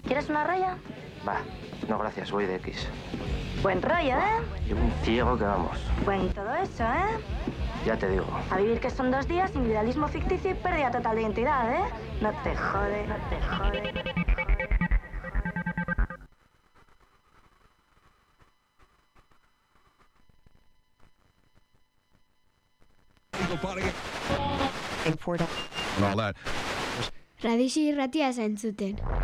¿Quieres una raya? Va, no gracias, voy de X. Buen rollo, ¿eh? Y un ciego que vamos. Buen todo eso, ¿eh? Ya te digo. A vivir que son 2 días, individualismo ficticio y pérdida total de identidad, ¿eh? No te jode, no te jode. Radixi irratia zentzuten.